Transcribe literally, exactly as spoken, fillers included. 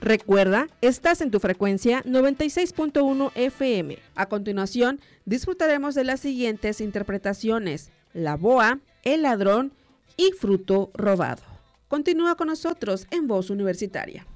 Recuerda, estás en tu frecuencia noventa y seis punto uno F M. A continuación, disfrutaremos de las siguientes interpretaciones: La Boa, El Ladrón y Fruto Robado. Continúa con nosotros en Voz Universitaria.